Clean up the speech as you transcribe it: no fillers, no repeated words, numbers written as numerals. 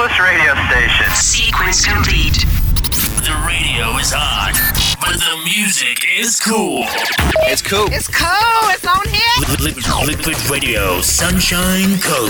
coolest radio station. Sequence complete. The radio is on, but the music is cool. It's cool. It's cool. It's on here. Liquid Radio Sunshine Coast.